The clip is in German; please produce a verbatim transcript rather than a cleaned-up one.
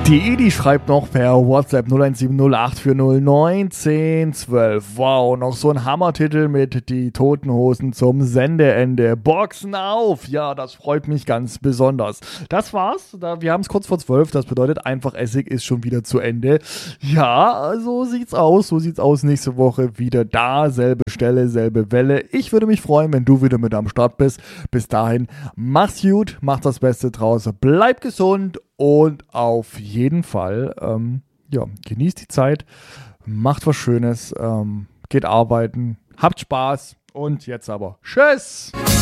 Die Edi schreibt noch per WhatsApp null eins sieben null acht vier null neun eins null eins zwei. Wow, noch so ein Hammertitel mit Die Toten Hosen zum Sendeende. Boxen auf! Ja, das freut mich ganz besonders. Das war's. Da, wir haben es kurz vor zwölf. Das bedeutet, einfach Essig ist schon wieder zu Ende. Ja, so sieht's aus. So sieht's aus nächste Woche wieder da. Selbe Stelle, selbe Welle. Ich würde mich freuen, wenn du wieder mit am Start bist. Bis dahin, mach's gut, mach das Beste draus. Bleib gesund. Und auf jeden Fall, ähm, ja, genießt die Zeit, macht was Schönes, ähm, geht arbeiten, habt Spaß und jetzt aber tschüss!